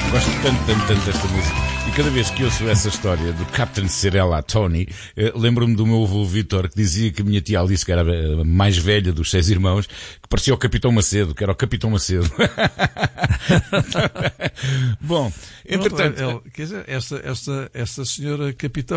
Gosto tanto desta música. E cada vez que ouço essa história do Captain Cirella Tony, lembro-me do meu avô Vítor, que dizia que a minha tia Alice, que era a mais velha dos 6 irmãos, que parecia o Capitão Macedo, que era o Capitão Macedo. Bom, entretanto... Quer dizer, esta senhora Capitão